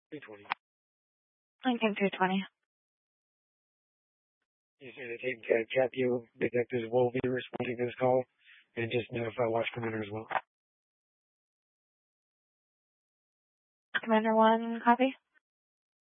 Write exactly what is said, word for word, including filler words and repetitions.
two twenty. Lincoln two twenty. You say the team uh, Capio detectives will be responding to this call, and just notify Watch Commander as well. Commander one, copy.